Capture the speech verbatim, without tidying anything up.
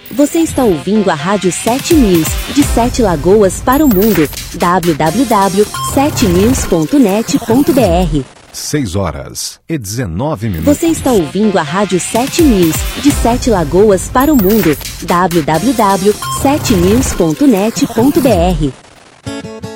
Você está ouvindo a Rádio sete News, de Sete Lagoas para o mundo. w w w ponto sete news ponto net ponto b r. seis horas e dezenove minutos. Você está ouvindo a Rádio sete News, de Sete Lagoas para o mundo. w w w ponto sete news ponto net ponto b r.